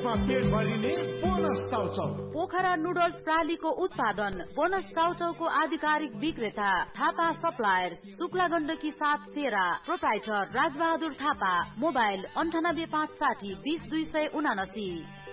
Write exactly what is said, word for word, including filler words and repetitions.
पेटमा पेट भरिने bonus टाउचाउ। Pokhara noodles प्रालीको उत्पादन बोनस टाउचाउको आधिकारिक विक्रेता थापा सप्लायर्स, शुक्ला गण्डकी सात सेरा, प्रोप्राइटर राजबहादुर थापा। मोबाइल अन्ठानब्बे पाँच साठी बीस दुई सय उनासी।